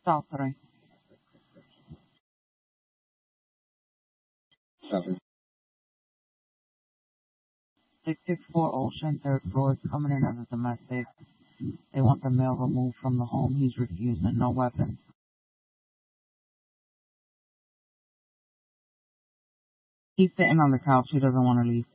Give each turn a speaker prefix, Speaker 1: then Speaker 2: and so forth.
Speaker 1: South 3. 664 Ocean, third floor, is coming in as a domestic. They want the male removed from the home. He's refusing. No weapons. He's sitting on the couch. He doesn't want to leave.